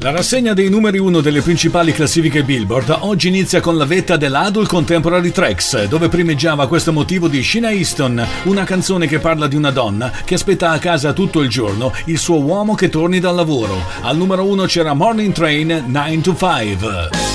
La rassegna dei numeri 1 delle principali classifiche Billboard oggi inizia con la vetta dell'Adult Contemporary Tracks, dove primeggiava questo motivo di Sheena Easton, una canzone che parla di una donna che aspetta a casa tutto il giorno il suo uomo che torni dal lavoro. Al numero 1 c'era Morning Train 9 to 5.